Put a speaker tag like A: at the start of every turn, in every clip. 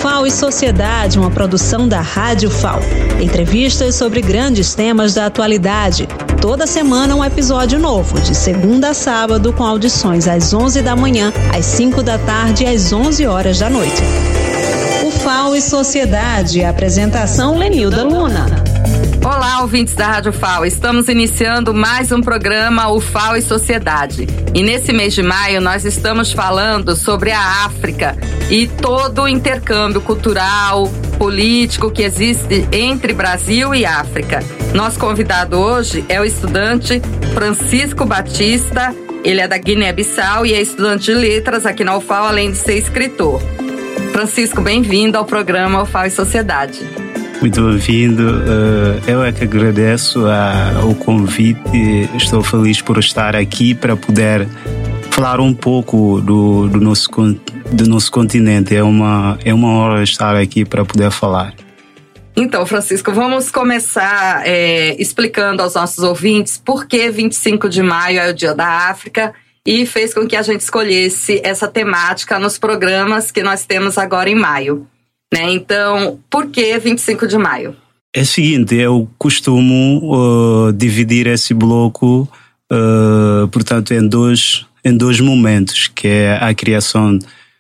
A: FAO e Sociedade, uma produção da Rádio FAO. Entrevistas sobre grandes temas da atualidade. Toda semana um episódio novo, de segunda a sábado, com audições às 11 da manhã, às 5 da tarde e às 11 horas da noite. O FAO e Sociedade, apresentação Lenilda Luna.
B: Olá, ouvintes da Rádio FAO. Estamos iniciando mais um programa, o FAO e Sociedade. E nesse mês de maio nós estamos falando sobre a África e todo o intercâmbio cultural, político que existe entre Brasil e África. Nosso convidado hoje é o estudante Francisco Batista. Ele é da Guiné-Bissau e é estudante de letras aqui na UFAO, além de ser escritor. Francisco, bem-vindo ao programa UFAO e Sociedade.
C: Muito bem-vindo. Eu é que agradeço o convite. Estou feliz por estar aqui para poder falar um pouco do nosso continente. É uma honra estar aqui para poder falar.
B: Então, Francisco, vamos começar explicando aos nossos ouvintes por que 25 de maio é o Dia da África e fez com que a gente escolhesse essa temática nos programas que nós temos agora em maio. Então, por que 25 de maio?
C: É o seguinte, eu costumo dividir esse bloco, portanto, em dois momentos, que é a criação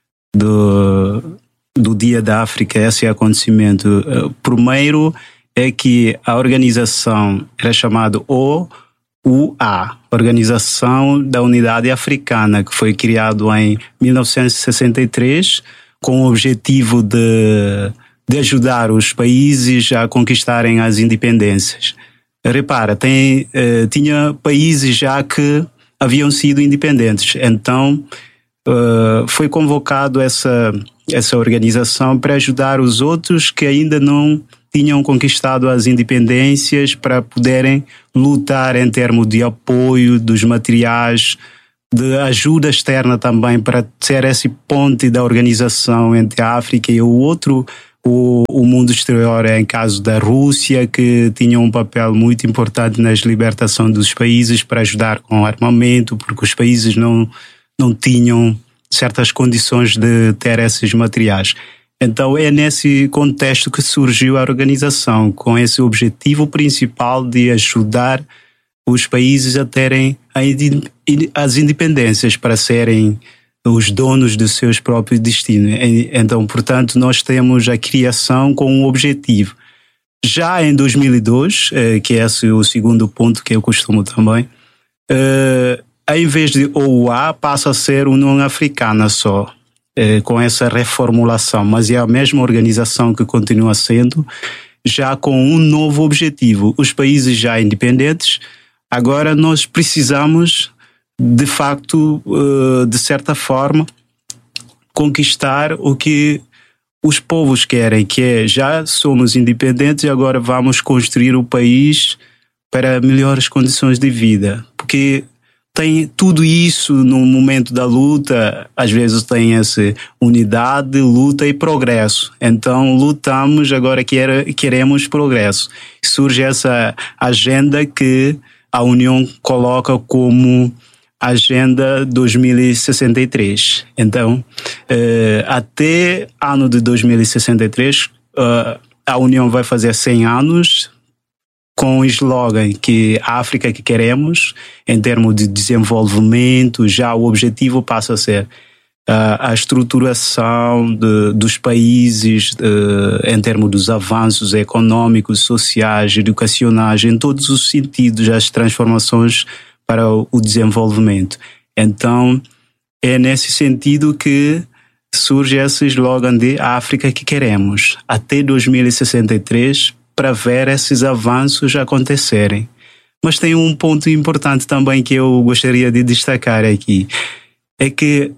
C: do Dia da África, esse acontecimento. Primeiro é que a organização era chamada OUA, Organização da Unidade Africana, que foi criado em 1963, com o objetivo de ajudar os países a conquistarem as independências. Repara, tinha países já que haviam sido independentes, então foi convocado essa organização para ajudar os outros que ainda não tinham conquistado as independências, para poderem lutar em termos de apoio dos materiais, de ajuda externa também, para ser esse ponte da organização entre a África e o mundo exterior, em caso da Rússia, que tinha um papel muito importante na libertação dos países para ajudar com armamento, porque os países não tinham certas condições de ter esses materiais. Então é nesse contexto que surgiu a organização, com esse objetivo principal de ajudar os países a terem as independências, para serem os donos dos seus próprios destinos. Então, portanto, nós temos a criação com um objetivo. Já em 2002, que é esse o segundo ponto que eu costumo também, em vez de OUA, passa a ser União Africana só, com essa reformulação, mas é a mesma organização que continua sendo, já com um novo objetivo. Os países já independentes, agora nós precisamos, de facto, de certa forma, conquistar o que os povos querem, que é: já somos independentes e agora vamos construir o país para melhores condições de vida. Porque tem tudo isso no momento da luta, às vezes tem essa unidade, luta e progresso. Então lutamos, agora queremos progresso. Surge essa agenda que a União coloca como Agenda 2063. Então, até ano de 2063, a União vai fazer 100 anos com o slogan que a África que queremos, em termos de desenvolvimento. Já o objetivo passa a ser a estruturação dos países em termos dos avanços econômicos, sociais, educacionais, em todos os sentidos, as transformações para o desenvolvimento. Então, é nesse sentido que surge esse slogan de África que queremos, até 2063, para ver esses avanços acontecerem. Mas tem um ponto importante também que eu gostaria de destacar aqui. É que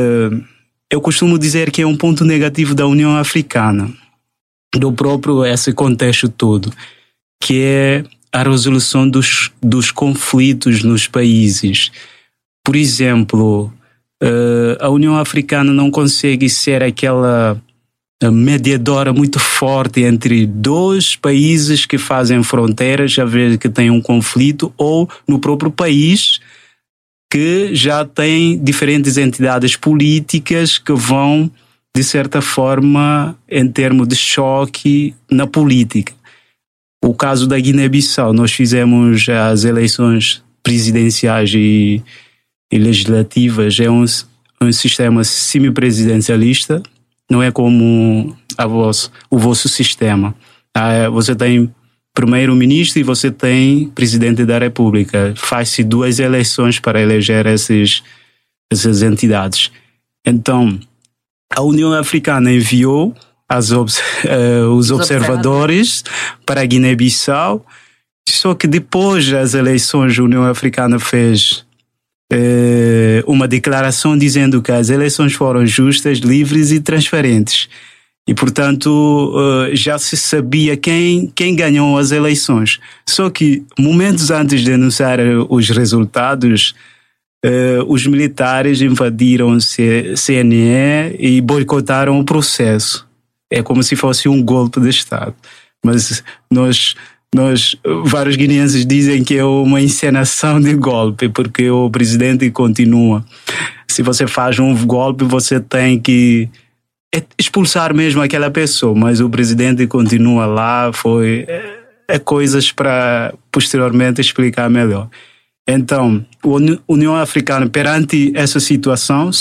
C: eu costumo dizer que é um ponto negativo da União Africana, do próprio esse contexto todo, que é a resolução dos conflitos nos países. Por exemplo, a União Africana não consegue ser aquela mediadora muito forte entre dois países que fazem fronteiras, a ver que tem um conflito, ou no próprio país, que já tem diferentes entidades políticas que vão de certa forma, em termos de choque na política. O caso da Guiné-Bissau, nós fizemos as eleições presidenciais e legislativas, é um sistema semipresidencialista, não é como o vosso sistema. Você tem primeiro-ministro e você tem presidente da República. Faz-se 2 eleições para eleger essas entidades. Então, a União Africana enviou os observadores para a Guiné-Bissau, só que depois das eleições a União Africana fez uma declaração dizendo que as eleições foram justas, livres e transparentes. E, portanto, já se sabia quem ganhou as eleições. Só que, momentos antes de anunciar os resultados, os militares invadiram CNE e boicotaram o processo. É como se fosse um golpe de Estado. Mas nós vários guineenses dizem que é uma encenação de golpe, porque o presidente continua. Se você faz um golpe, você tem que expulsar mesmo aquela pessoa, mas o presidente continua lá. Coisas para posteriormente explicar melhor. Então, a União Africana, perante essa situação,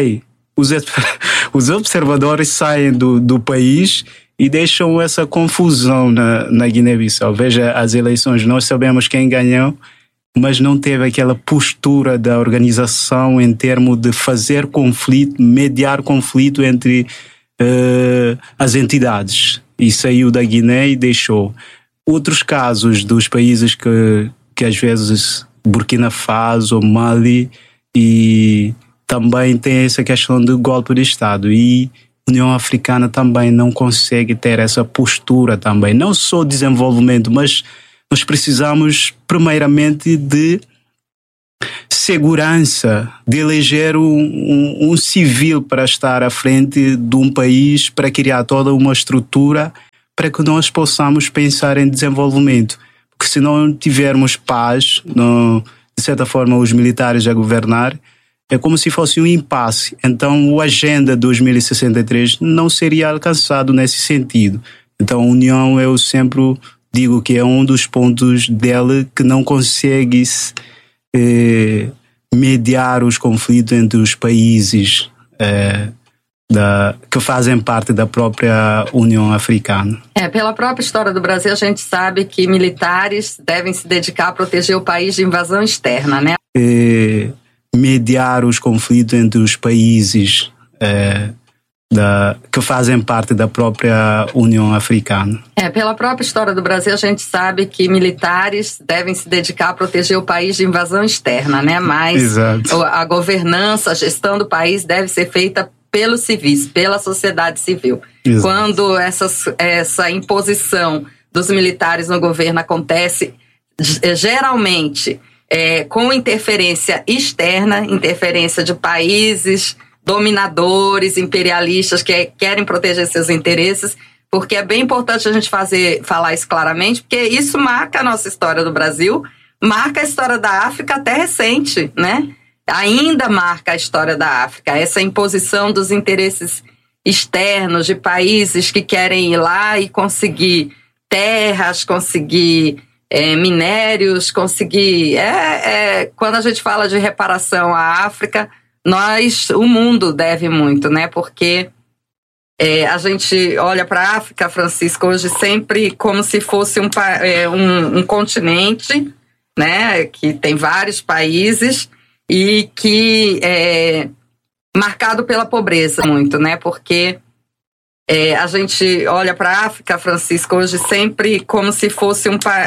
C: os observadores saem do país e deixam essa confusão na Guiné-Bissau. Veja as eleições, nós sabemos quem ganhou, mas não teve aquela postura da organização em termos de fazer conflito, mediar conflito entre as entidades. E saiu da Guiné e deixou. Outros casos dos países que às vezes Burkina Faso, Mali, e também tem essa questão do golpe de Estado. E a União Africana também não consegue ter essa postura também. Não só desenvolvimento, mas nós precisamos primeiramente de segurança, de eleger um civil para estar à frente de um país, para criar toda uma estrutura para que nós possamos pensar em desenvolvimento. Porque se não tivermos paz, de certa forma os militares a governar, é como se fosse um impasse. Então, a Agenda 2063 não seria alcançado nesse sentido. Então, a União, eu sempre digo que é um dos pontos dela que não consegue mediar os conflitos entre os países que fazem parte da própria União Africana.
B: Pela própria história do Brasil, a gente sabe que militares devem se dedicar a proteger o país de invasão externa, né?
C: Mediar os conflitos entre os países que fazem parte da própria União Africana.
B: Pela própria história do Brasil, a gente sabe que militares devem se dedicar a proteger o país de invasão externa, né? Mas
C: Exato.
B: A governança, a gestão do país deve ser feita pelos civis, pela sociedade civil.
C: Exato.
B: Quando essa imposição dos militares no governo acontece, geralmente com interferência externa, interferência de países dominadores, imperialistas que querem proteger seus interesses, porque é bem importante a gente falar isso claramente, porque isso marca a nossa história do Brasil, marca a história da África até recente, né? Ainda marca a história da África, essa imposição dos interesses externos de países que querem ir lá e conseguir terras, conseguir minérios, conseguir... quando a gente fala de reparação à África, o mundo deve muito, né? Porque a gente olha para a África, Francisco, hoje sempre como se fosse um continente, né? Que tem vários países e que é marcado pela pobreza muito, né? Porque a gente olha para a África, Francisco, hoje sempre como se fosse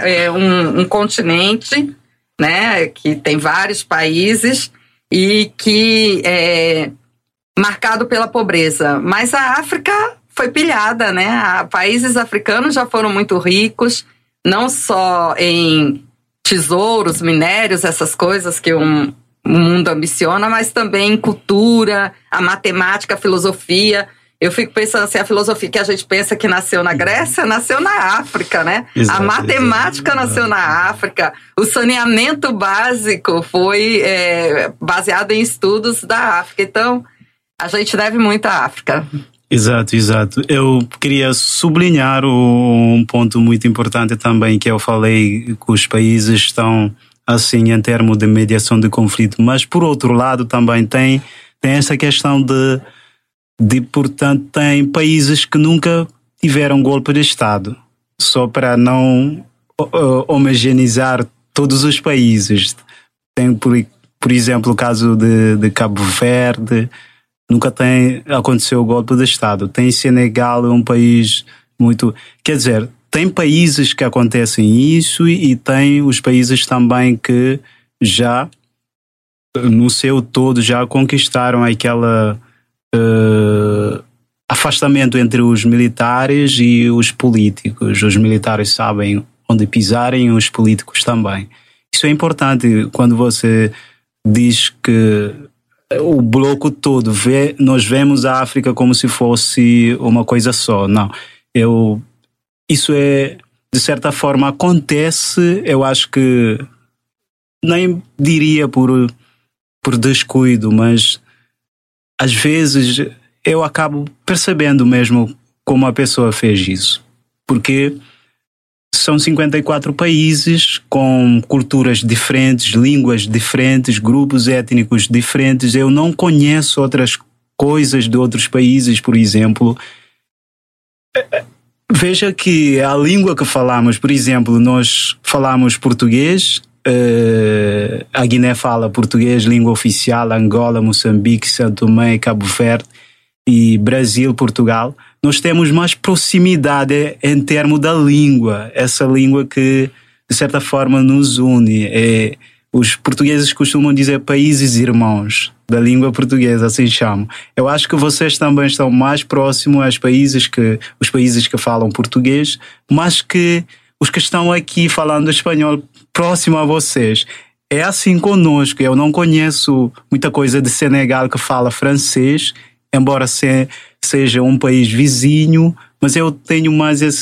B: um continente, né? Que tem vários países e que é marcado pela pobreza. Mas a África foi pilhada, né? Países africanos já foram muito ricos, não só em tesouros, minérios, essas coisas que o mundo ambiciona, mas também em cultura, a matemática, a filosofia. Eu fico pensando assim, a filosofia que a gente pensa que nasceu na Grécia, nasceu na África, né? Exato, a matemática nasceu na África. O saneamento básico foi baseado em estudos da África. Então, a gente deve muito à África.
C: Exato. Eu queria sublinhar um ponto muito importante também, que eu falei que os países estão assim em termos de mediação de conflito, mas por outro lado também tem essa questão portanto, tem países que nunca tiveram golpe de Estado, só para não homogeneizar todos os países. Tem, por exemplo, o caso de Cabo Verde, nunca aconteceu o golpe de Estado. Tem Senegal, um país muito... Quer dizer, tem países que acontecem isso e tem os países também que já, no seu todo, já conquistaram aquela afastamento entre os militares e os políticos. Os militares sabem onde pisarem, os políticos também. Isso é importante quando você diz que o bloco todo nós vemos a África como se fosse uma coisa só. Não, isso de certa forma acontece, eu acho que nem diria por descuido, mas às vezes eu acabo percebendo mesmo como a pessoa fez isso, porque são 54 países com culturas diferentes, línguas diferentes, grupos étnicos diferentes. Eu não conheço outras coisas de outros países, por exemplo. Veja que a língua que falamos, por exemplo, nós falamos português, a Guiné fala português, língua oficial, Angola, Moçambique, São Tomé, Cabo Verde e Brasil, Portugal. Nós temos mais proximidade em termos da língua, essa língua que, de certa forma, nos une. Os portugueses costumam dizer países irmãos, da língua portuguesa, assim chamam. Eu acho que vocês também estão mais próximos os países que falam português, mas que os que estão aqui falando espanhol próximo a vocês. É assim conosco. Eu não conheço muita coisa de Senegal que fala francês, embora seja um país vizinho, mas eu tenho mais